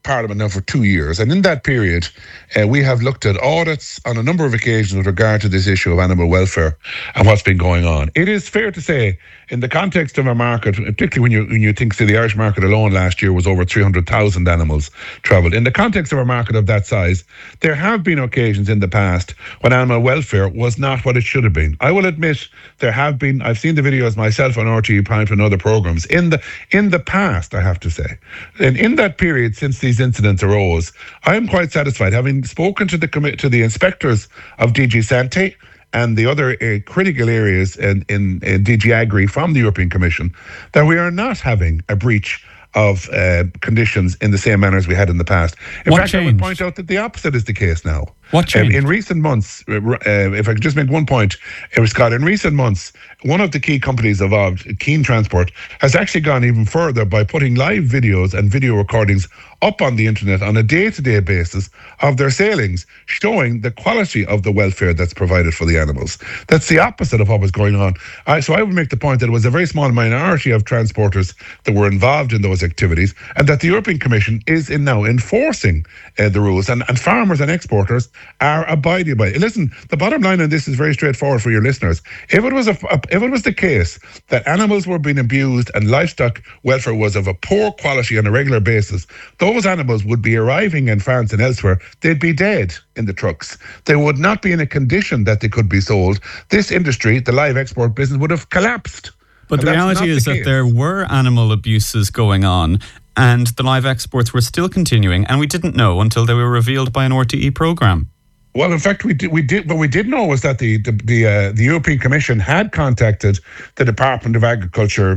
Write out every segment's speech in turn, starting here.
Parliament now for 2 years, and in that period, we have looked at audits on a number of occasions with regard to this issue of animal welfare and what's been going on. It is fair to say, in the context of a market, particularly when you think, say, the Irish market alone last year was over 300,000 animals travelled. In the context of a market of that size, there have been occasions in the past when animal welfare was not what it should have been. I will admit there have been. I've seen the videos myself on RTE Prime and other programmes in the past, I have to say. And in that period, since these incidents arose, I am quite satisfied, having spoken to the inspectors of DG Sante and the other critical areas in DG Agri from the European Commission, that we are not having a breach of conditions in the same manner as we had in the past. In fact, I would point out that the opposite is the case now. What changed? In recent months, if I could just make one point, Scott, in recent months, one of the key companies involved, Keen Transport, has actually gone even further by putting live videos and video recordings up on the internet on a day-to-day basis of their sailings, showing the quality of the welfare that's provided for the animals. That's the opposite of what was going on. So I would make the point that it was a very small minority of transporters that were involved in those activities, and that the European Commission is now enforcing the rules, and farmers and exporters are abiding by it. Listen, the bottom line on this is very straightforward for your listeners. If it was the case that animals were being abused and livestock welfare was of a poor quality on a regular basis, those animals would be arriving in France and elsewhere. They'd be dead in the trucks. They would not be in a condition that they could be sold. This industry, the live export business, would have collapsed. But the reality is that there were animal abuses going on, and the live exports were still continuing, and we didn't know until they were revealed by an RTE programme. Well, in fact, we did. What we did know was that the European Commission had contacted the Department of Agriculture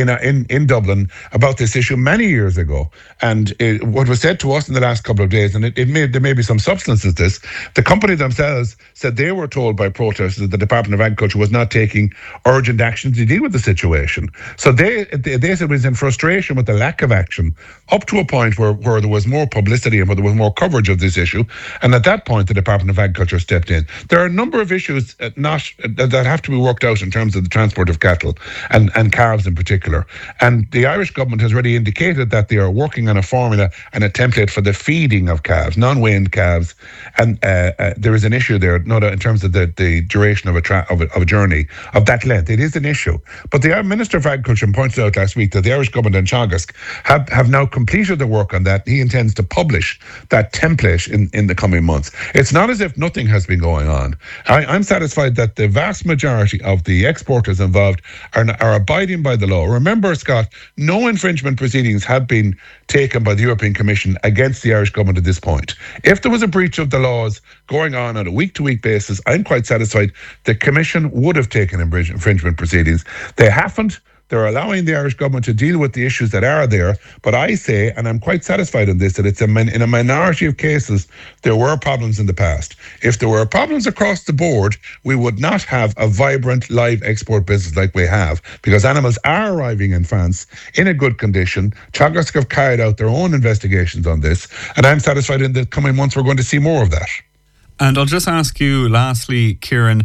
in Dublin about this issue many years ago. And what was said to us in the last couple of days, and there may be some substance to this, the company themselves said they were told by protesters that the Department of Agriculture was not taking urgent action to deal with the situation. So they said it was in frustration with the lack of action, up to a point where there was more publicity and where there was more coverage of this issue. And at that point, the Department of Agriculture stepped in. There are a number of issues that have to be worked out in terms of the transport of cattle and calves in particular. And the Irish government has already indicated that they are working on a formula and a template for the feeding of calves, non-weaned calves. And there is an issue there, not in terms of the duration of a journey of that length. It is an issue. But the Minister of Agriculture pointed out last week that the Irish government and Teagasc have now completed the work on that. He intends to publish that template in the coming months. It's not as if nothing has been going on. I'm satisfied that the vast majority of the exporters involved are abiding by the law. Remember, Scott, no infringement proceedings have been taken by the European Commission against the Irish government at this point. If there was a breach of the laws going on a week-to-week basis, I'm quite satisfied the Commission would have taken infringement proceedings. They haven't. They're allowing the Irish government to deal with the issues that are there. But I say, and I'm quite satisfied in this, that it's in a minority of cases, there were problems in the past. If there were problems across the board, we would not have a vibrant live export business like we have, because animals are arriving in France in a good condition. Teagasc have carried out their own investigations on this, and I'm satisfied in the coming months we're going to see more of that. And I'll just ask you lastly, Kieran,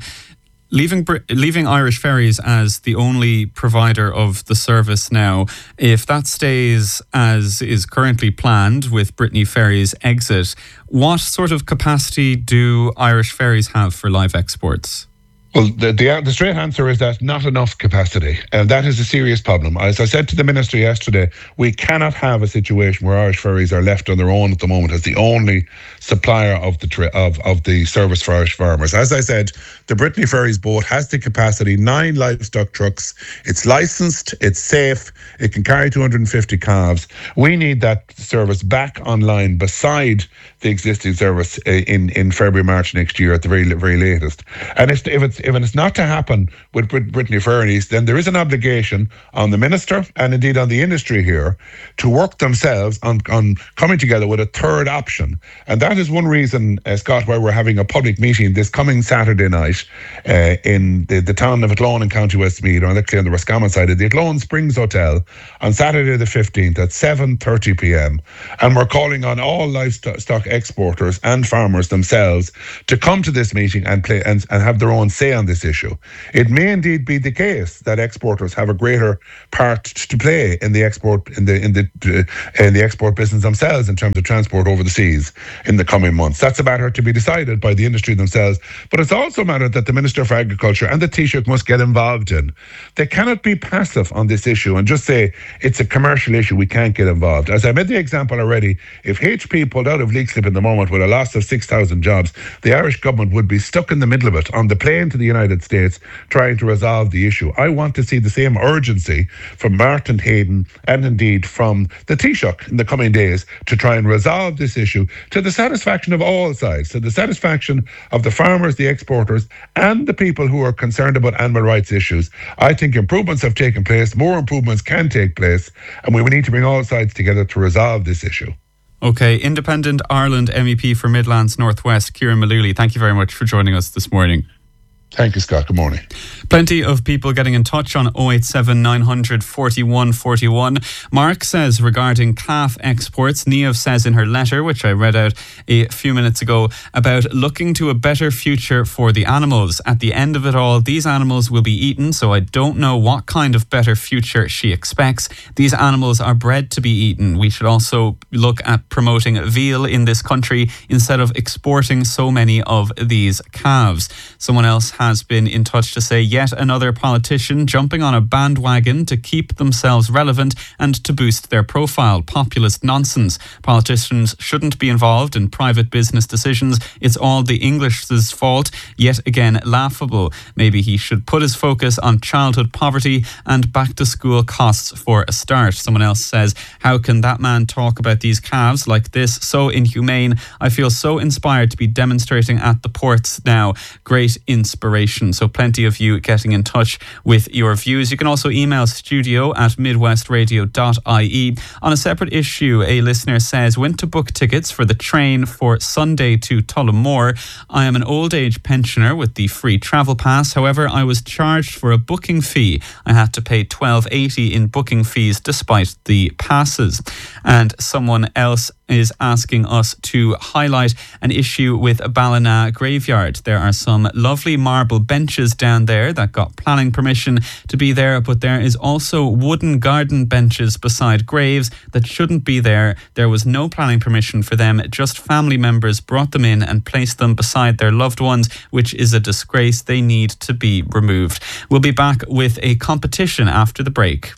leaving Irish Ferries as the only provider of the service now, if that stays as is currently planned with Brittany Ferries' exit, what sort of capacity do Irish Ferries have for live exports? Well, the straight answer is that not enough capacity, and that is a serious problem. As I said to the Minister yesterday, we cannot have a situation where Irish Ferries are left on their own at the moment as the only supplier of the service for Irish farmers. As I said, the Brittany Ferries boat has the capacity, 9 livestock trucks. It's licensed, it's safe, it can carry 250 calves. We need that service back online beside the existing service in February, March next year at the very latest. And if it's not to happen with Brittany Ferries, then there is an obligation on the Minister and indeed on the industry here to work themselves on coming together with a third option. And that is one reason, Scott, why we're having a public meeting this coming Saturday night in the town of Athlone in County Westmeath, or actually on the Roscommon side of the Athlone Springs Hotel on Saturday the 15th at 7:30 p.m. And we're calling on all livestock exporters and farmers themselves to come to this meeting and have their own say on this issue. It may indeed be the case that exporters have a greater part to play in the export in the export business themselves in terms of transport over the seas in the coming months. That's a matter to be decided by the industry themselves, but it's also a matter that the Minister for Agriculture and the Taoiseach must get involved in. They cannot be passive on this issue and just say it's a commercial issue, we can't get involved. As I made the example already, if HP pulled out of Leixlip in the moment with a loss of 6,000 jobs, the Irish government would be stuck in the middle of it on the plane to the United States trying to resolve the issue. I want to see the same urgency from Martin Hayden and indeed from the Taoiseach in the coming days to try and resolve this issue to the satisfaction of all sides, to the satisfaction of the farmers, the exporters, and the people who are concerned about animal rights issues. I think improvements have taken place, more improvements can take place, and we need to bring all sides together to resolve this issue. Okay, Independent Ireland MEP for Midlands Northwest, Kieran Mullooly, thank you very much for joining us this morning. Thank you, Scott. Good morning. Plenty of people getting in touch on 087 900 41 41. Mark says regarding calf exports, Niamh says in her letter, which I read out a few minutes ago, about looking to a better future for the animals. At the end of it all, these animals will be eaten, so I don't know what kind of better future she expects. These animals are bred to be eaten. We should also look at promoting veal in this country instead of exporting so many of these calves. Someone else has been in touch to say yet another politician jumping on a bandwagon to keep themselves relevant and to boost their profile. Populist nonsense. Politicians shouldn't be involved in private business decisions. It's all the English's fault. Yet again, laughable. Maybe he should put his focus on childhood poverty and back to school costs for a start. Someone else says, how can that man talk about these calves like this? So inhumane. I feel so inspired to be demonstrating at the ports now. Great inspiration. So plenty of you getting in touch with your views. You can also email studio@midwestradio.ie. On a separate issue, a listener says, went to book tickets for the train for Sunday to Tullamore. I am an old age pensioner with the free travel pass. However, I was charged for a booking fee. I had to pay $12.80 in booking fees despite the passes. And someone else is asking us to highlight an issue with Ballina Graveyard. There are some lovely marble benches down there that got planning permission to be there, but there is also wooden garden benches beside graves that shouldn't be there. There was no planning permission for them, just family members brought them in and placed them beside their loved ones, which is a disgrace. They need to be removed. We'll be back with a competition after the break.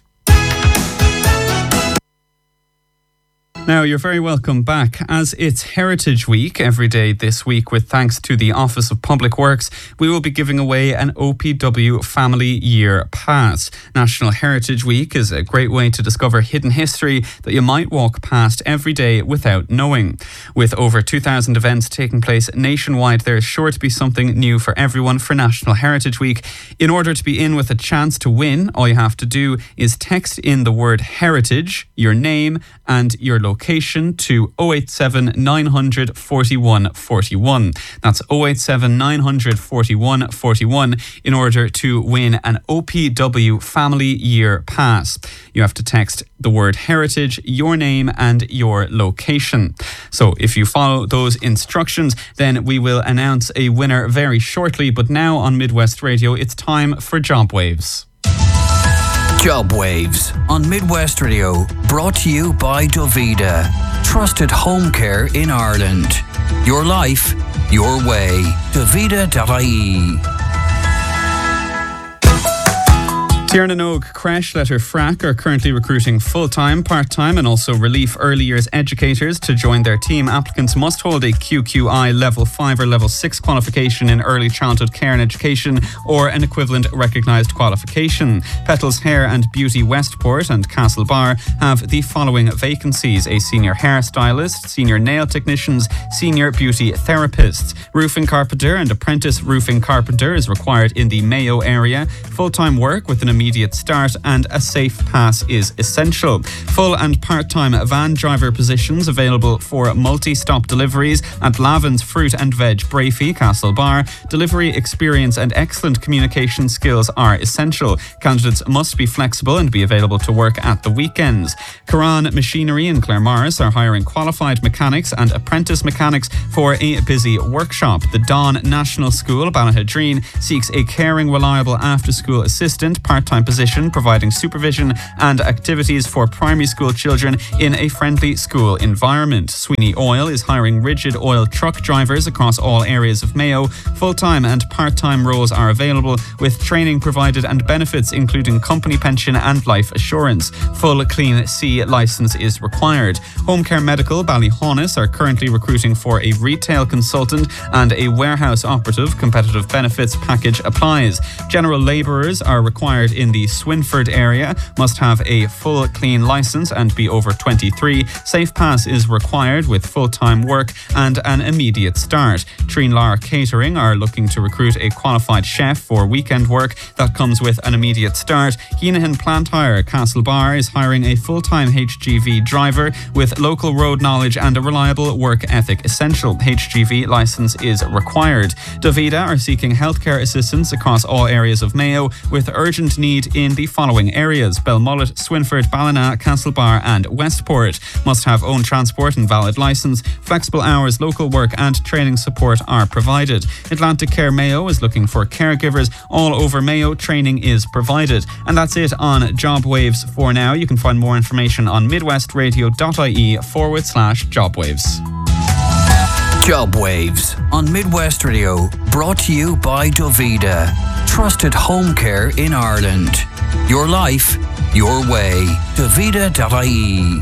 Now, you're very welcome back. As it's Heritage Week every day this week, with thanks to the Office of Public Works, we will be giving away an OPW Family Year Pass. National Heritage Week is a great way to discover hidden history that you might walk past every day without knowing. With over 2,000 events taking place nationwide, there is sure to be something new for everyone for National Heritage Week. In order to be in with a chance to win, all you have to do is text in the word heritage, your name and your location to 087 900 41 41. That's 087 900 41 41 in order to win an OPW Family Year Pass. You have to text the word heritage, your name and your location. So if you follow those instructions, then we will announce a winner very shortly. But now on Midwest Radio, it's time for Job Waves. Job Waves on Midwest Radio, brought to you by Dovida, trusted home care in Ireland. Your life, your way. Dovida.ie. Tiernan Og Creche Letter Frack are currently recruiting full-time, part-time and also relief early years educators to join their team. Applicants must hold a QQI Level 5 or Level 6 qualification in early childhood care and education or an equivalent recognised qualification. Petals Hair and Beauty Westport and Castlebar have the following vacancies: a senior hairstylist, senior nail technicians, senior beauty therapists. Roofing carpenter and apprentice roofing carpenter is required in the Mayo area. Full-time work with an immediate start, and a safe pass is essential. Full and part-time van driver positions available for multi-stop deliveries at Lavin's Fruit and Veg, Brafey, Castlebar. Delivery experience and excellent communication skills are essential. Candidates must be flexible and be available to work at the weekends. Karan Machinery in Claremorris are hiring qualified mechanics and apprentice mechanics for a busy workshop. The Dawn National School, Ballahadreen, seeks a caring, reliable after-school assistant, part-time position providing supervision and activities for primary school children in a friendly school environment. Sweeney Oil is hiring rigid oil truck drivers across all areas of Mayo. Full-time and part-time roles are available with training provided and benefits including company pension and life assurance. Full Clean C licence is required. Home Care Medical, Ballyhaunis, are currently recruiting for a retail consultant and a warehouse operative. Competitive benefits package applies. General labourers are required in the Swinford area, must have a full clean licence and be over 23. Safe pass is required with full-time work and an immediate start. Treenlar Catering are looking to recruit a qualified chef for weekend work that comes with an immediate start. Heenahan Plant Hire, Castlebar, is hiring a full-time HGV driver with local road knowledge and a reliable work ethic essential. HGV licence is required. Davida are seeking healthcare assistance across all areas of Mayo with urgent need in the following areas: Belmullet, Swinford, Ballina, Castlebar and Westport. Must have own transport and valid licence. Flexible hours, local work and training support are provided. Atlantic Care Mayo is looking for caregivers all over Mayo. Training is provided. And that's it on Job Waves for now. You can find more information on midwestradio.ie/jobwaves. Job Waves on Midwest Radio, brought to you by Dovida. Trusted home care in Ireland. Your life, your way. Dovida.ie.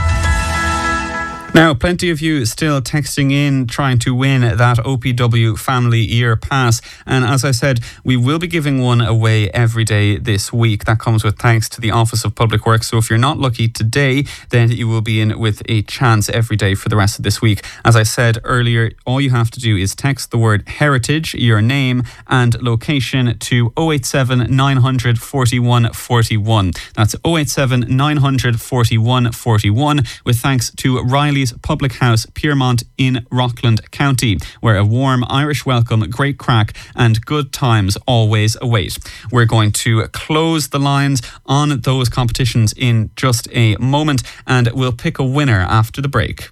Now, plenty of you still texting in trying to win that OPW Family Year Pass. And as I said, we will be giving one away every day this week. That comes with thanks to the Office of Public Works. So if you're not lucky today, then you will be in with a chance every day for the rest of this week. As I said earlier, all you have to do is text the word heritage, your name and location to 087 900 41 41. That's 087 900 41 41 with thanks to Riley's Public House, Piermont in Rockland County, where a warm Irish welcome, great crack and good times always await. We're going to close the lines on those competitions in just a moment and we'll pick a winner after the break.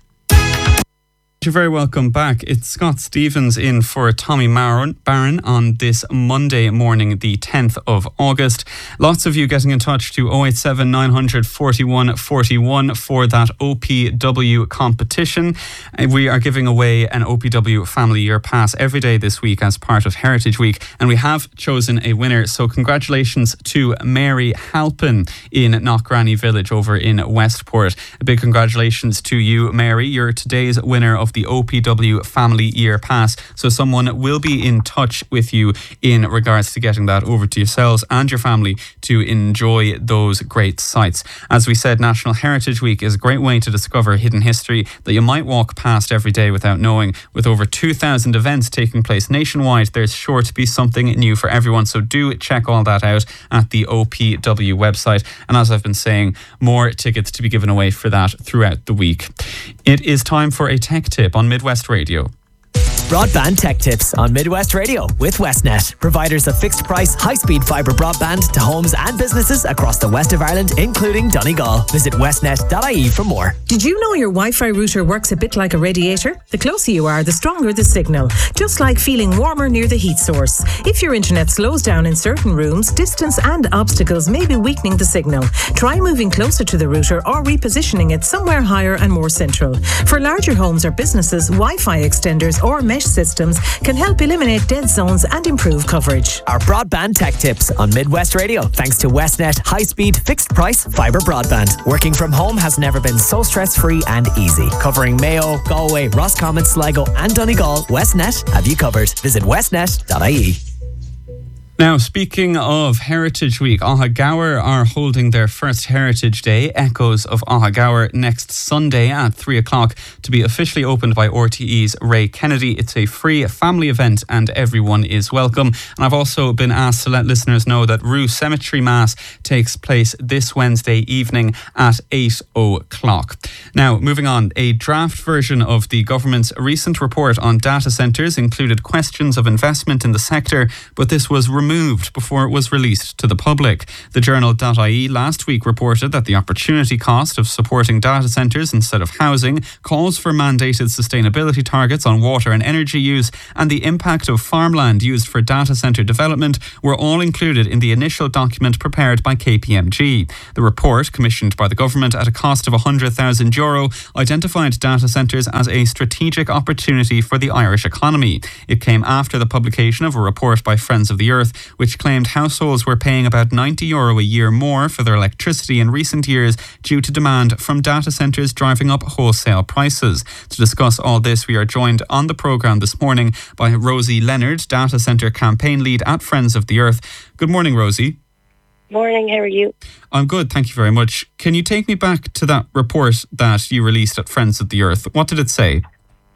You're very welcome back. It's Scott Stevens in for Tommy Barron on this Monday morning, the 10th of August. Lots of you getting in touch to 087 900 41 41 for that OPW competition. We are giving away an OPW Family Year Pass every day this week as part of Heritage Week, and we have chosen a winner. So congratulations to Mary Halpin in Knockgranny Village over in Westport. A big congratulations to you, Mary. You're today's winner of the OPW Family Year Pass. So someone will be in touch with you in regards to getting that over to yourselves and your family to enjoy those great sites. As we said, National Heritage Week is a great way to discover hidden history that you might walk past every day without knowing. With over 2,000 events taking place nationwide, there's sure to be something new for everyone. So do check all that out at the OPW website. And as I've been saying, more tickets to be given away for that throughout the week. It is time for a tech tip on Midwest Radio. Broadband Tech Tips on Midwest Radio with Westnet, providers of fixed price, high-speed fibre broadband to homes and businesses across the west of Ireland, including Donegal. Visit westnet.ie for more. Did you know your Wi-Fi router works a bit like a radiator? The closer you are, the stronger the signal, just like feeling warmer near the heat source. If your internet slows down in certain rooms, distance and obstacles may be weakening the signal. Try moving closer to the router or repositioning it somewhere higher and more central. For larger homes or businesses, Wi-Fi extenders or mesh systems can help eliminate dead zones and improve coverage. Our Broadband Tech Tips on Midwest Radio, thanks to Westnet high-speed, fixed-price fibre broadband. Working from home has never been so stress-free and easy. Covering Mayo, Galway, Roscommon, Sligo and Donegal, Westnet have you covered. Visit westnet.ie. Now, speaking of Heritage Week, Gower are holding their first Heritage Day, Echoes of Gower, next Sunday at 3 o'clock to be officially opened by RTE's Ray Kennedy. It's a free family event and everyone is welcome. And I've also been asked to let listeners know that Rue Cemetery Mass takes place this Wednesday evening at 8 o'clock. Now, moving on, a draft version of the government's recent report on data centres included questions of investment in the sector, but this was removed before it was released to the public. The journal.ie last week reported that the opportunity cost of supporting data centres instead of housing, calls for mandated sustainability targets on water and energy use, and the impact of farmland used for data centre development were all included in the initial document prepared by KPMG. The report, commissioned by the government at a cost of €100,000, identified data centres as a strategic opportunity for the Irish economy. It came after the publication of a report by Friends of the Earth, which claimed households were paying about €90 a year more for their electricity in recent years due to demand from data centres driving up wholesale prices. To discuss all this, we are joined on the programme this morning by Rosie Leonard, data centre campaign lead at Friends of the Earth. Good morning, Rosie. Morning, how are you? I'm good, thank you very much. Can you take me back to that report that you released at Friends of the Earth? What did it say?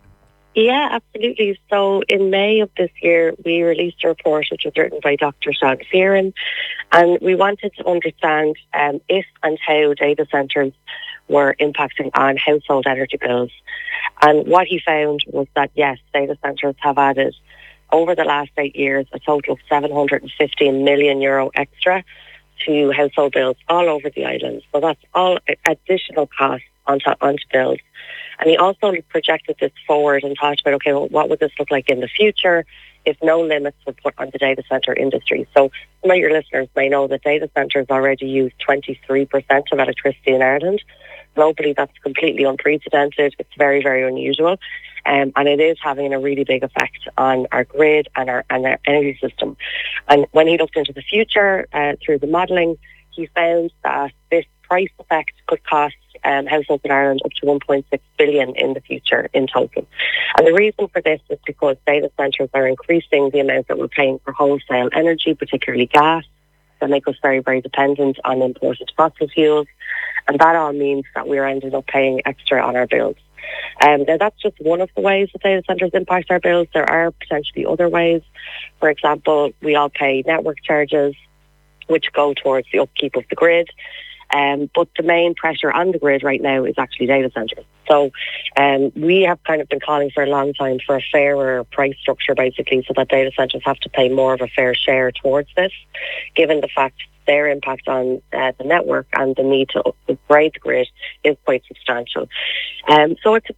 Yeah, absolutely. So in May of this year, we released a report which was written by Dr. Sean Fearon, and we wanted to understand if and how data centres were impacting on household energy bills. And what he found was that, yes, data centres have added, over the last 8 years, a total of €715 million extra to household bills all over the island. So that's all additional costs onto bills. And he also projected this forward and talked about, okay, well, what would this look like in the future if no limits were put on the data centre industry? So some of your listeners may know that data centres already use 23% of electricity in Ireland. Globally, that's completely unprecedented. It's very, very unusual. And it is having a really big effect on our grid and our energy system. And when he looked into the future through the modelling, he found that this price effect could cost households in Ireland up to 1.6 billion in the future in total. And the reason for this is because data centres are increasing the amount that we're paying for wholesale energy, particularly gas, that make us very, very dependent on imported fossil fuels. And that all means that we're ending up paying extra on our bills. Now, that's just one of the ways that data centres impact our bills. There are potentially other ways. For example, we all pay network charges, which go towards the upkeep of the grid. But the main pressure on the grid right now is actually data centres. So we have kind of been calling for a long time for a fairer price structure, basically, so that data centres have to pay more of a fair share towards this, given the fact their impact on the network and the need to upgrade the grid is quite substantial. So it's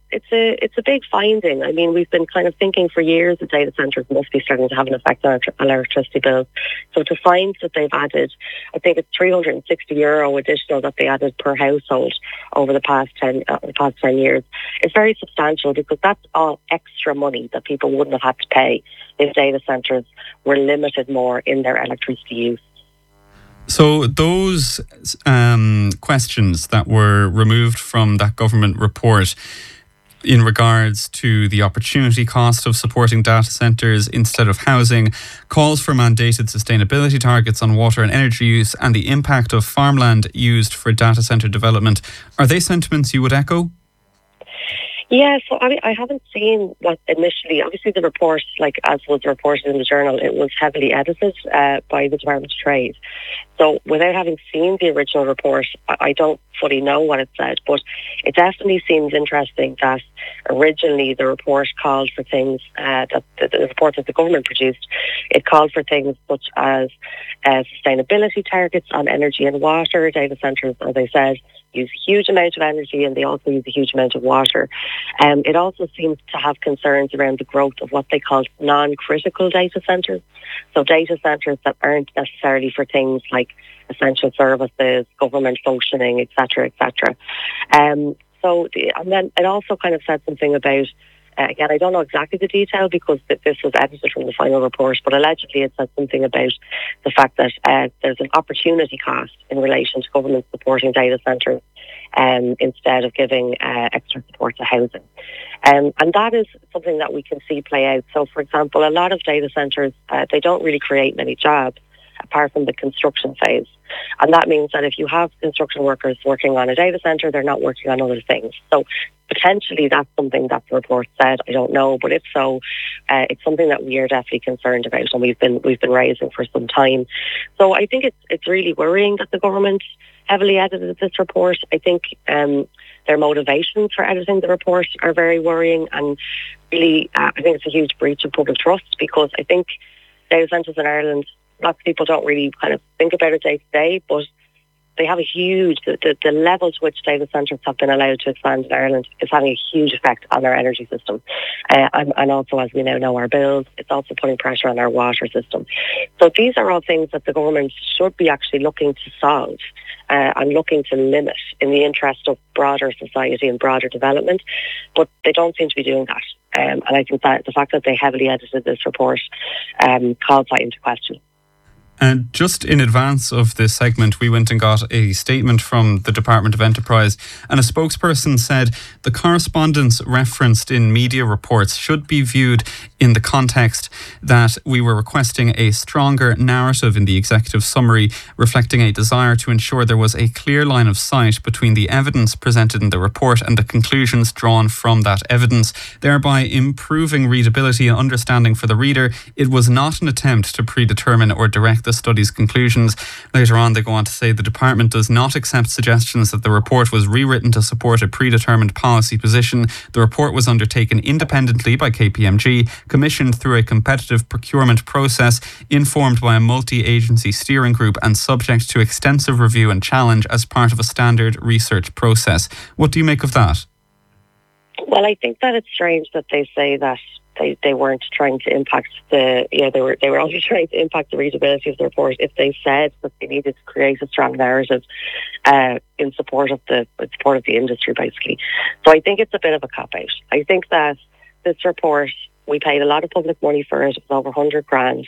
a big finding. I mean, we've been kind of thinking for years that data centres must be starting to have an effect on our electricity bills. So to find that they've added, I think it's €360 additional that they added per household over the past 10 years, is very substantial, because that's all extra money that people wouldn't have had to pay if data centres were limited more in their electricity use. So those questions that were removed from that government report in regards to the opportunity cost of supporting data centres instead of housing, calls for mandated sustainability targets on water and energy use, and the impact of farmland used for data centre development, are they sentiments you would echo? Yeah, so I haven't seen what initially, obviously the report, like as was reported in the journal, it was heavily edited by the Department of Trade. So without having seen the original report, I don't fully know what it said, but it definitely seems interesting that originally the report called for things, that the report that the government produced, it called for things such as sustainability targets on energy and water. Data centres, as I said, use a huge amount of energy and they also use a huge amount of water. It also seems to have concerns around the growth of what they call non-critical data centres. So data centres that aren't necessarily for things like essential services, government functioning, etc., etc. And then it also kind of said something about, again, I don't know exactly the detail because this was edited from the final report, but allegedly it said something about the fact that there's an opportunity cost in relation to government supporting data centres instead of giving extra support to housing. And that is something that we can see play out. So, for example, a lot of data centres, they don't really create many jobs apart from the construction phase. And that means that if you have construction workers working on a data centre, they're not working on other things. So potentially that's something that the report said. I don't know, but if so, it's something that we are definitely concerned about, and we've been raising for some time. So I think it's really worrying that the government heavily edited this report. I think their motivations for editing the report are very worrying, and really I think it's a huge breach of public trust, because I think data centres in Ireland, lots of people don't really kind of think about it day to day, but they have a huge, the level to which data centres have been allowed to expand in Ireland is having a huge effect on our energy system. And also, as we now know, our bills. It's also putting pressure on our water system. So these are all things that the government should be actually looking to solve and looking to limit in the interest of broader society and broader development. But they don't seem to be doing that. And I think that the fact that they heavily edited this report calls that into question. And just in advance of this segment, we went and got a statement from the Department of Enterprise, and a spokesperson said the correspondence referenced in media reports should be viewed in the context that we were requesting a stronger narrative in the executive summary, reflecting a desire to ensure there was a clear line of sight between the evidence presented in the report and the conclusions drawn from that evidence, thereby improving readability and understanding for the reader. It was not an attempt to predetermine or direct the study's conclusions. Later on, they go on to say the department does not accept suggestions that the report was rewritten to support a predetermined policy position. The report was undertaken independently by KPMG, commissioned through a competitive procurement process, informed by a multi-agency steering group, and subject to extensive review and challenge as part of a standard research process. What do you make of that? Well, I think that it's strange that they say that they weren't trying to impact they were only trying to impact the readability of the report if they said that they needed to create a strong narrative in support of the industry, basically. So I think it's a bit of a cop-out. I think that this report, we paid a lot of public money for it. It was over 100 grand.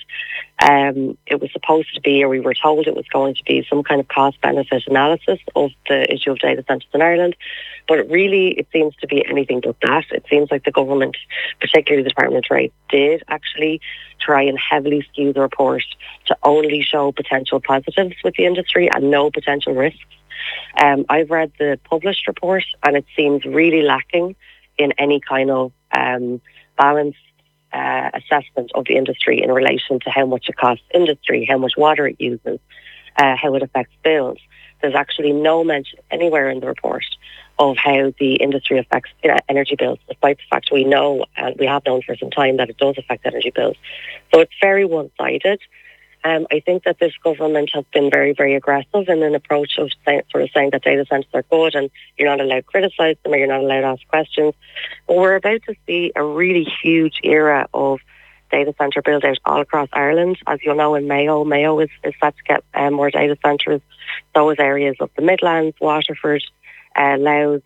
It was supposed to be, or we were told it was going to be, some kind of cost-benefit analysis of the issue of data centres in Ireland. But really, it seems to be anything but that. It seems like the government, particularly the Department of Trade, did actually try and heavily skew the report to only show potential positives with the industry and no potential risks. I've read the published report, and it seems really lacking in any kind of balanced assessment of the industry in relation to how much it costs industry, how much water it uses, how it affects bills. There's actually no mention anywhere in the report of how the industry affects energy bills, despite the fact we know, and we have known for some time, that it does affect energy bills. So it's very one-sided. I think that this government has been very, very aggressive in an approach of saying that data centres are good and you're not allowed to criticise them or you're not allowed to ask questions. But we're about to see a really huge era of data centre build-out all across Ireland. As you'll know, in Mayo is set to get more data centres. Those areas of the Midlands, Waterford, Louth.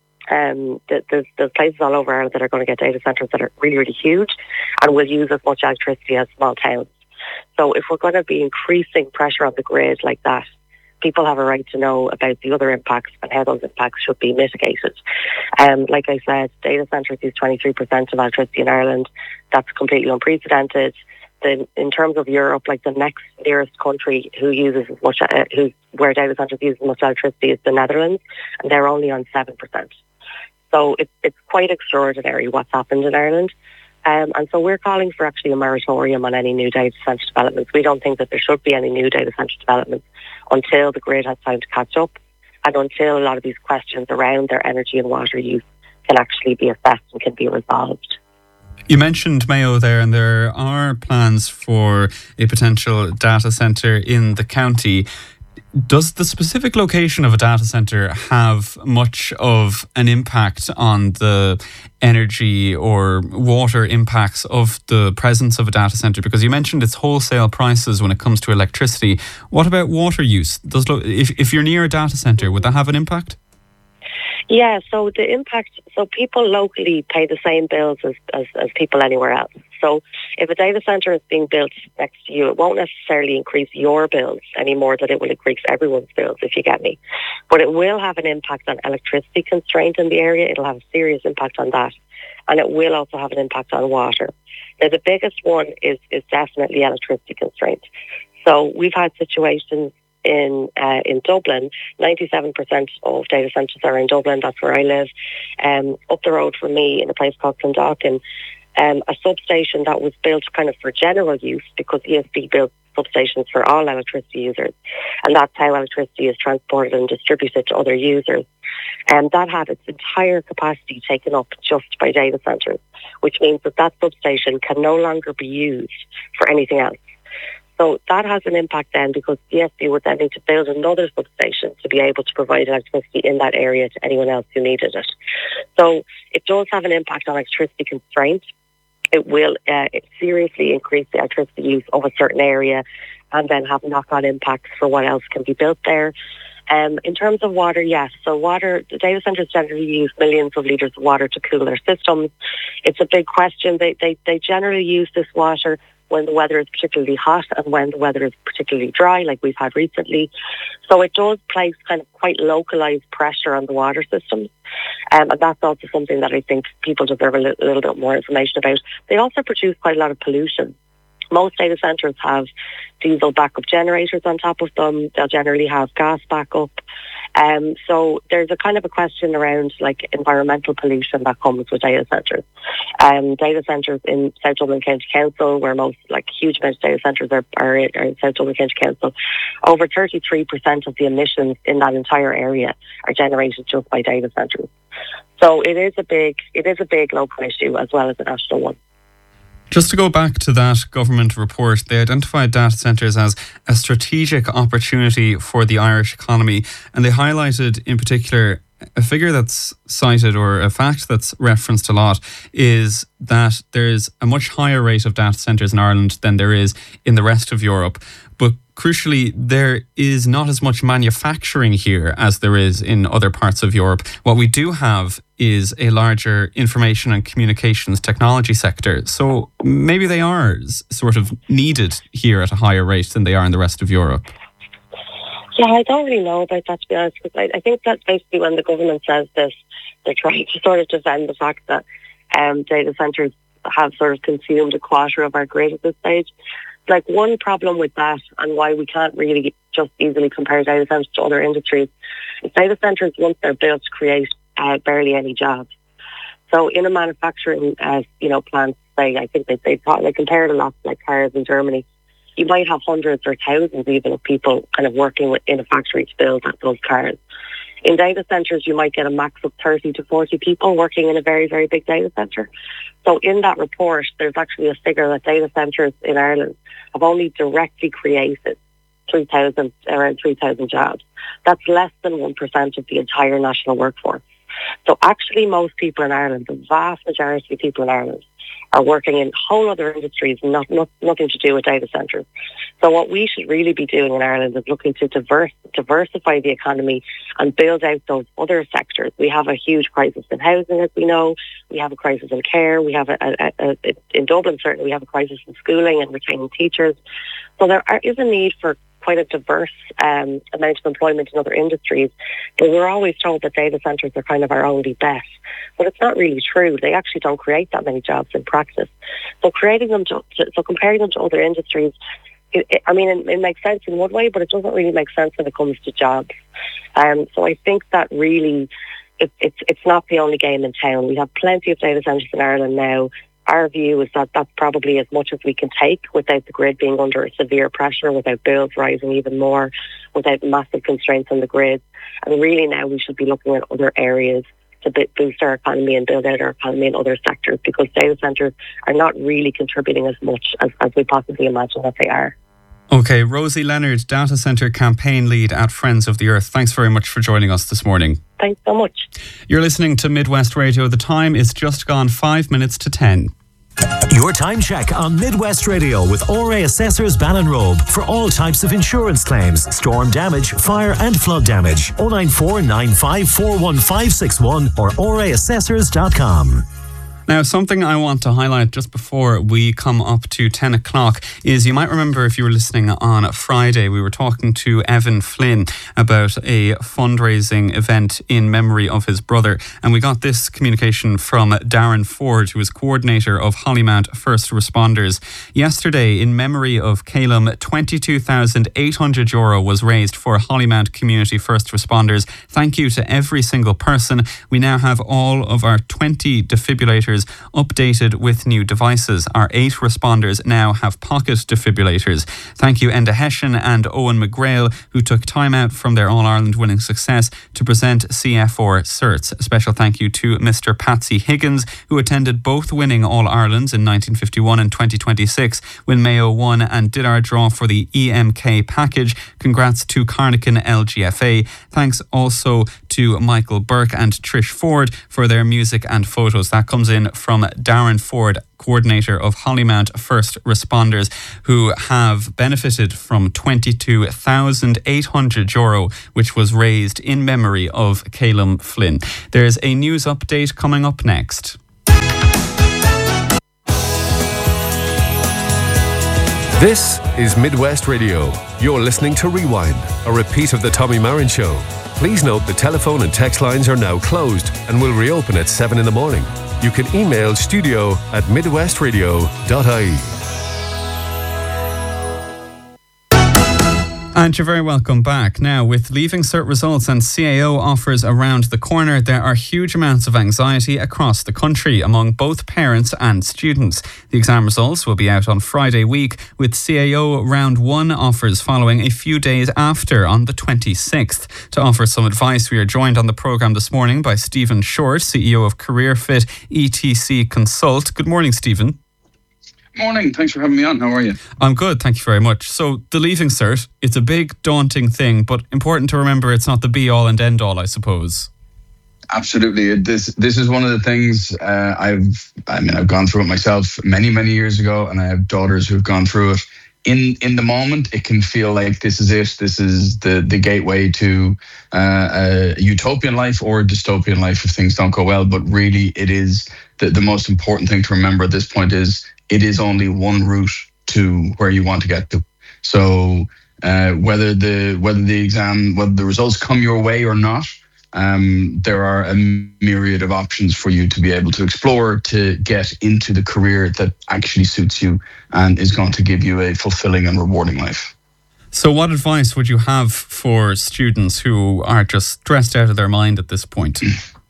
There's places all over Ireland that are going to get data centres that are really, really huge and will use as much electricity as small towns. So if we're going to be increasing pressure on the grid like that, people have a right to know about the other impacts and how those impacts should be mitigated. Like I said, data centres use 23% of electricity in Ireland. That's completely unprecedented. In terms of Europe, like the next nearest country who uses as much, where data centres use as much electricity is the Netherlands, and they're only on 7%. So it's quite extraordinary what's happened in Ireland. And so we're calling for actually a moratorium on any new data centre developments. We don't think that there should be any new data centre developments until the grid has time to catch up and until a lot of these questions around their energy and water use can actually be assessed and can be resolved. You mentioned Mayo there, and there are plans for a potential data centre in the county. Does the specific location of a data centre have much of an impact on the energy or water impacts of the presence of a data centre? Because you mentioned it's wholesale prices when it comes to electricity. What about water use? If you're near a data centre, would that have an impact? Yeah, so the impact, so people locally pay the same bills as people anywhere else. So if a data centre is being built next to you, it won't necessarily increase your bills any more than it will increase everyone's bills, if you get me. But it will have an impact on electricity constraint in the area. It'll have a serious impact on that. And it will also have an impact on water. Now, the biggest one is definitely electricity constraint. So we've had situations in Dublin. 97% of data centres are in Dublin. That's where I live. Up the road from me in a place called Clondalkin, a substation that was built kind of for general use, because ESB built substations for all electricity users, and that's how electricity is transported and distributed to other users. And that had its entire capacity taken up just by data centres, which means that substation can no longer be used for anything else. So that has an impact then, because ESB would then need to build another substation to be able to provide electricity in that area to anyone else who needed it. So it does have an impact on electricity constraint. It will seriously increase the electricity use of a certain area and then have knock-on impacts for what else can be built there. In terms of water, yes. So water, the data centres generally use millions of litres of water to cool their systems. It's a big question. They generally use this water when the weather is particularly hot and when the weather is particularly dry, like we've had recently. So it does place kind of quite localised pressure on the water systems. And that's also something that I think people deserve a little bit more information about. They also produce quite a lot of pollution. Most data centres have diesel backup generators on top of them. They'll generally have gas backup. So there's a kind of a question around like environmental pollution that comes with data centres. Data centres in South Dublin County Council, where most like huge amounts of data centres are in South Dublin County Council, over 33% of the emissions in that entire area are generated just by data centres. So it is a big local issue as well as a national one. Just to go back to that government report, they identified data centres as a strategic opportunity for the Irish economy, and they highlighted in particular a figure that's cited, or a fact that's referenced a lot, is that there's a much higher rate of data centres in Ireland than there is in the rest of Europe. But crucially, there is not as much manufacturing here as there is in other parts of Europe. What we do have is a larger information and communications technology sector. So maybe they are sort of needed here at a higher rate than they are in the rest of Europe. Yeah, I don't really know about that, to be honest, because I think that basically when the government says this, they're trying to sort of defend the fact that data centres have sort of consumed a quarter of our grid at this stage. Like, one problem with that, and why we can't really just easily compare data centres to other industries, is data centres, once they're built, create barely any jobs. So in a manufacturing plant, say, I think they compared a lot to like cars in Germany. You might have hundreds or thousands even of people kind of working in a factory to build those cars. In data centres, you might get a max of 30 to 40 people working in a very, very big data centre. So in that report, there's actually a figure that data centres in Ireland have only directly created around 3,000 jobs. That's less than 1% of the entire national workforce. So actually most people in Ireland, the vast majority of people in Ireland, are working in whole other industries, nothing to do with data centres. So what we should really be doing in Ireland is looking to diversify the economy and build out those other sectors. We have a huge crisis in housing, as we know. We have a crisis in care. We have in Dublin, certainly, we have a crisis in schooling and retaining teachers. So there is a need for quite a diverse amount of employment in other industries. But we're always told that data centres are kind of our only bet. But it's not really true. They actually don't create that many jobs in practice. So comparing them to other industries, it makes sense in one way, but it doesn't really make sense when it comes to jobs. So I think that really it's not the only game in town. We have plenty of data centres in Ireland now. Our view is that that's probably as much as we can take without the grid being under severe pressure, without bills rising even more, without massive constraints on the grid. And really now we should be looking at other areas to boost our economy and build out our economy in other sectors, because data centres are not really contributing as much as we possibly imagine that they are. Okay, Rosie Leonard, Data Centre Campaign Lead at Friends of the Earth. Thanks very much for joining us this morning. Thanks so much. You're listening to Midwest Radio. The time is just gone 5 minutes to 10. Your time check on Midwest Radio with ORA Assessors Ballinrobe for all types of insurance claims, storm damage, fire and flood damage. 094 9541561 or oraassessors.com. Now, something I want to highlight just before we come up to 10 o'clock is, you might remember if you were listening on Friday, we were talking to Evan Flynn about a fundraising event in memory of his brother. And we got this communication from Darren Ford, who is coordinator of Hollymount First Responders. Yesterday, in memory of Calum, €22,800 was raised for Hollymount Community First Responders. Thank you to every single person. We now have all of our 20 defibrillators updated with new devices. Our 8 responders now have pocket defibrillators. Thank you Enda Hessian and Owen McGrail, who took time out from their All-Ireland winning success to present CF4 certs. A special thank you to Mr. Patsy Higgins, who attended both winning All-Irelands in 1951 and 2026 when Mayo won and did our draw for the EMK package. Congrats to Carnican LGFA. Thanks also to Michael Burke and Trish Ford for their music and photos. That comes in from Darren Ford, coordinator of Hollymount First Responders, who have benefited from €22,800, which was raised in memory of Calum Flynn. There's a news update coming up next. This is Midwest Radio. You're listening to Rewind, a repeat of the Tommy Marin Show. Please note the telephone and text lines are now closed and will reopen at 7 in the morning. You can email studio@midwestradio.ie. And you're very welcome back. Now, with Leaving Cert results and CAO offers around the corner, there are huge amounts of anxiety across the country among both parents and students. The exam results will be out on Friday week, with CAO Round 1 offers following a few days after on the 26th. To offer some advice, we are joined on the programme this morning by Stephen Short, CEO of CareerFit ETC Consult. Good morning, Stephen. Morning. Thanks for having me on. How are you? I'm good. Thank you very much. So the Leaving Cert, it's a big, daunting thing, but important to remember it's not the be-all and end-all, I suppose. Absolutely. This is one of the things I've gone through it myself many, many years ago, and I have daughters who've gone through it. In the moment, it can feel like this is it. This is the gateway to a utopian life or a dystopian life if things don't go well. But really, it is the most important thing to remember at this point is it is only one route to where you want to get to. So whether the results come your way or not, there are a myriad of options for you to be able to explore to get into the career that actually suits you and is going to give you a fulfilling and rewarding life. So what advice would you have for students who are just stressed out of their mind at this point?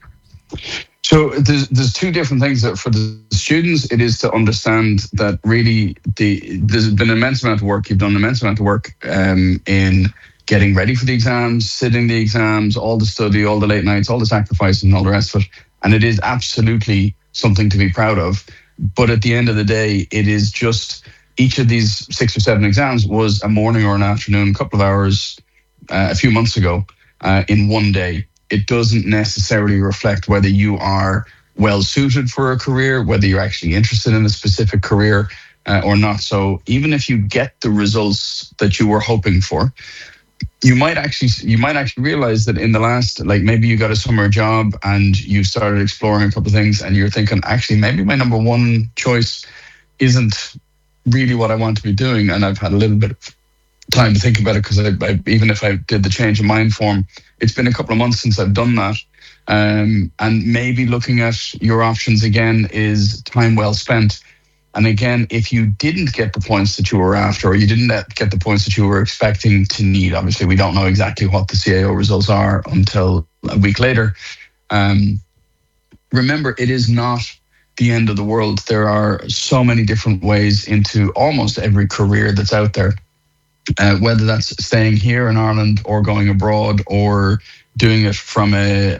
So there's two different things. That for the students, it is to understand that really there's been an immense amount of work. You've done an immense amount of work in getting ready for the exams, sitting the exams, all the study, all the late nights, all the sacrifices and all the rest of it. And it is absolutely something to be proud of. But at the end of the day, it is just each of these 6 or 7 exams was a morning or an afternoon, a couple of hours a few months ago in one day. It doesn't necessarily reflect whether you are well suited for a career, whether you're actually interested in a specific career or not. So even if you get the results that you were hoping for, you might actually realize that in the last, like maybe you got a summer job and you started exploring a couple of things and you're thinking, actually, maybe my number one choice isn't really what I want to be doing. And I've had a little bit of time to think about it because I even if I did the change of mind form, it's been a couple of months since I've done that. And maybe looking at your options again is time well spent. And again, if you didn't get the points that you were after, or you didn't get the points that you were expecting to need, obviously we don't know exactly what the CAO results are until a week later. Remember, it is not the end of the world. There are so many different ways into almost every career that's out there. Whether that's staying here in Ireland or going abroad or doing it from a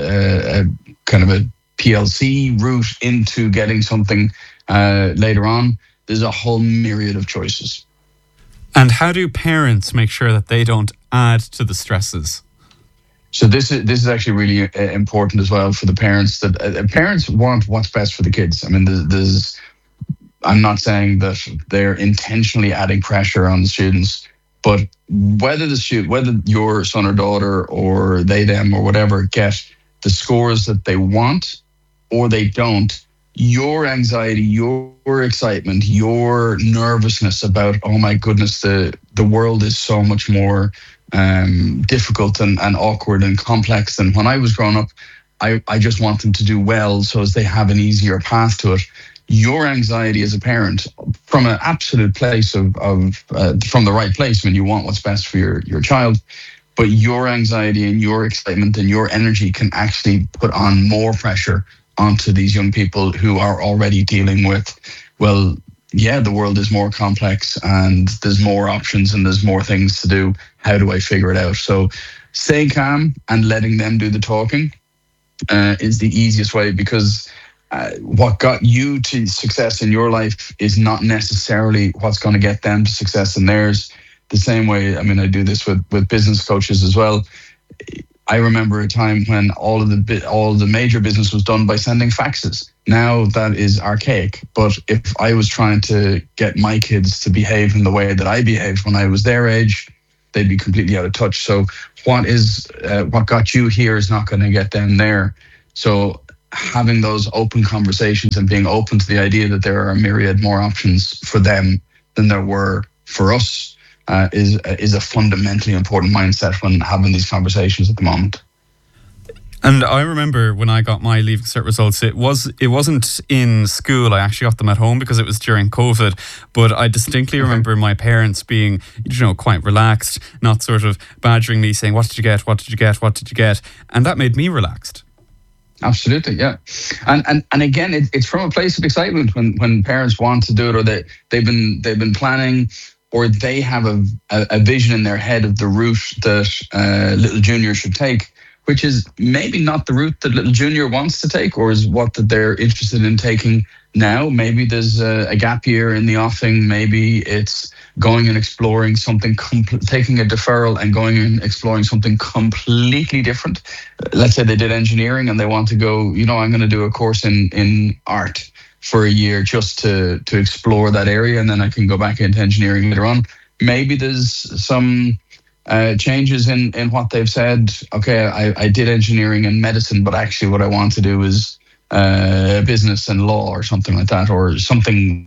kind of a PLC route into getting something later on, there's a whole myriad of choices. And how do parents make sure that they don't add to the stresses? So this is actually really important as well for the parents. That parents want what's best for the kids. I mean, there's I'm not saying that they're intentionally adding pressure on the students, but whether your son or daughter or they, them or whatever get the scores that they want or they don't, your anxiety, your excitement, your nervousness about, oh my goodness, the world is so much more difficult and awkward and complex than when I was growing up. I just want them to do well so as they have an easier path to it. Your anxiety as a parent, from an absolute place from the right place, when you want what's best for your child, but your anxiety and your excitement and your energy can actually put on more pressure onto these young people who are already dealing with, well, yeah, the world is more complex and there's more options and there's more things to do. How do I figure it out? So staying calm and letting them do the talking is the easiest way, because what got you to success in your life is not necessarily what's going to get them to success in theirs. The same way, I mean, I do this with business coaches as well. I remember a time when all of the major business was done by sending faxes. Now that is archaic. But if I was trying to get my kids to behave in the way that I behaved when I was their age, they'd be completely out of touch. So what got you here is not going to get them there. So having those open conversations and being open to the idea that there are a myriad more options for them than there were for us is a fundamentally important mindset when having these conversations at the moment. And I remember when I got my Leaving Cert results, it wasn't in school. I actually got them at home because it was during COVID. But I distinctly remember my parents being, quite relaxed, not sort of badgering me, saying, "What did you get? What did you get? What did you get?" And that made me relaxed. Absolutely, yeah, and again, it's from a place of excitement when parents want to do it, or they've been planning, or they have a vision in their head of the route that little Junior should take, which is maybe not the route that little Junior wants to take, or is what that they're interested in taking now. Maybe there's a gap year in the offing. Maybe it's going and exploring something, taking a deferral and going and exploring something completely different. Let's say they did engineering and they want to go, I'm going to do a course in art for a year just to explore that area, and then I can go back into engineering later on. Maybe there's some changes in what they've said. Okay, I did engineering and medicine, but actually what I want to do is business and law or something like that, or something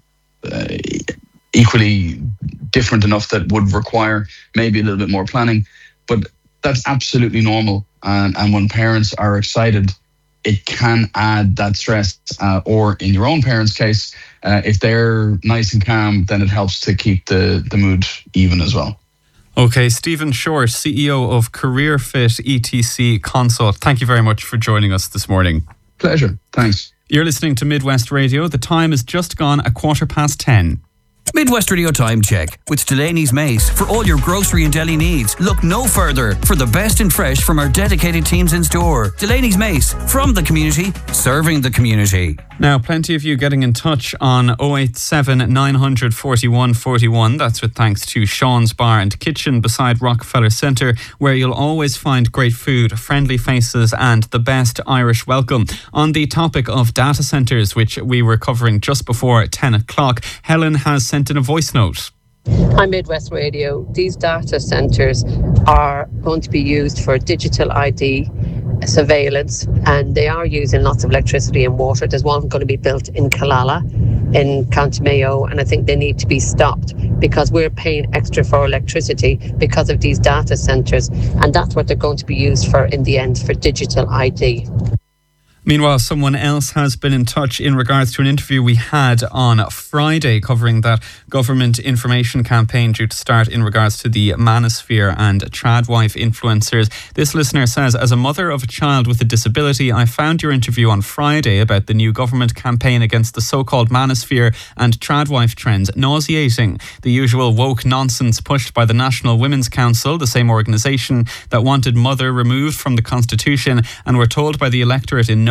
equally different enough that would require maybe a little bit more planning. But that's absolutely normal. And when parents are excited, it can add that stress, or in your own parents' case, if they're nice and calm, then it helps to keep the mood even as well. Okay, Stephen Short, CEO of Career Fit ETC Consult. Thank you very much for joining us this morning. Pleasure. Thanks. You're listening to Midwest Radio. The time has just gone 10:15. Midwest Radio Time Check with Delaney's Mace. For all your grocery and deli needs, look no further for the best in fresh from our dedicated teams in store. Delaney's Mace, from the community, serving the community. Now, plenty of you getting in touch on 087 900 41 41. That's with thanks to Sean's Bar and Kitchen beside Rockefeller Centre, where you'll always find great food, friendly faces and the best Irish welcome. On the topic of data centres, which we were covering just before 10 o'clock, Helen has sent in a voice note. Hi Midwest Radio. These data centres are going to be used for digital ID surveillance, and they are using lots of electricity and water. There's one going to be built in Killala in County Mayo, and I think they need to be stopped because we're paying extra for electricity because of these data centres, and that's what they're going to be used for in the end, for digital ID. Meanwhile, someone else has been in touch in regards to an interview we had on Friday covering that government information campaign due to start in regards to the manosphere and tradwife influencers. This listener says, as a mother of a child with a disability, I found your interview on Friday about the new government campaign against the so-called manosphere and tradwife trends nauseating. The usual woke nonsense pushed by the National Women's Council, the same organisation that wanted mother removed from the Constitution and were told by the electorate in no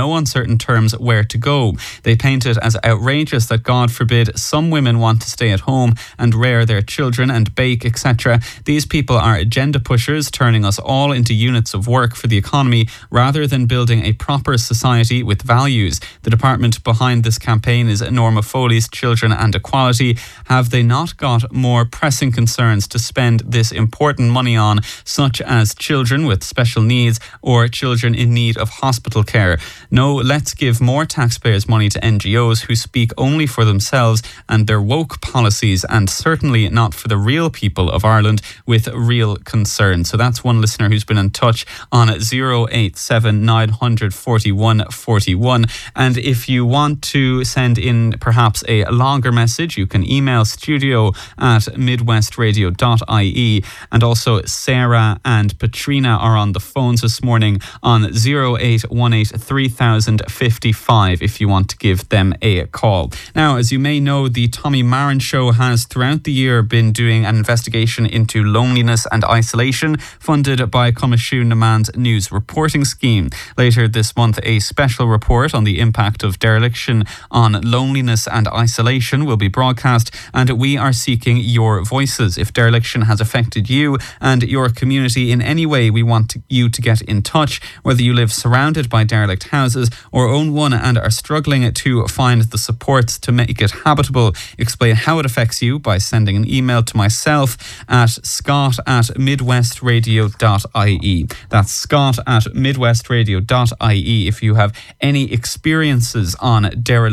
no uncertain terms where to go. They paint it as outrageous that, God forbid, some women want to stay at home and rear their children and bake, etc. These people are agenda pushers, turning us all into units of work for the economy rather than building a proper society with values. The department behind this campaign is Norma Foley's Children and Equality. Have they not got more pressing concerns to spend this important money on, such as children with special needs or children in need of hospital care? No, let's give more taxpayers' money to NGOs who speak only for themselves and their woke policies, and certainly not for the real people of Ireland with real concern. So that's one listener who's been in touch on 087 941 41. And if you want to send in perhaps a longer message, you can email studio@midwestradio.ie. And also Sarah and Patrina are on the phones this morning on 0818 3055 if you want to give them a call. Now, as you may know, the Tommy Marin Show has throughout the year been doing an investigation into loneliness and isolation, funded by Coimisiún na Meán's news reporting scheme. Later this month, a special report on the impact of dereliction on loneliness and isolation will be broadcast, and we are seeking your voices. If dereliction has affected you and your community in any way, we want you to get in touch, whether you live surrounded by derelict houses or own one and are struggling to find the supports to make it habitable. Explain how it affects you by sending an email to myself at scott@midwestradio.ie. That's scott@midwestradio.ie if you have any experiences on dereliction